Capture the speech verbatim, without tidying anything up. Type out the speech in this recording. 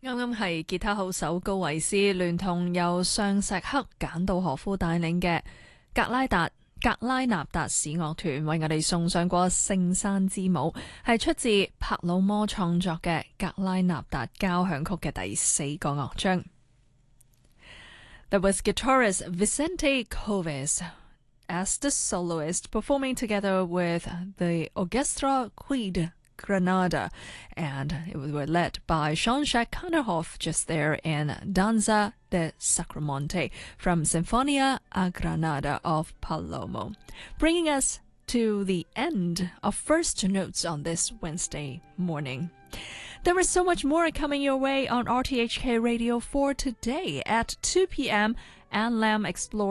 啱啱係吉他好手高維斯聯同由上石克簡道何夫帶領嘅格拉達格拉納達史樂團為我哋送上過聖山之舞，係出自帕魯摩創作嘅格拉納達交響曲嘅第四個樂章。That was guitarist Vicente Coves as the soloist performing together with the Orchestra Quid Granada, and it was led by Jean-Jacques Kanderhoff just there in Danza de Sacromonte from Sinfonia a Granada of Palomo, bringing us to the end of First Notes on this Wednesday morning. There is so much more coming your way on R T H K Radio for today at two p.m. and Lamb Explore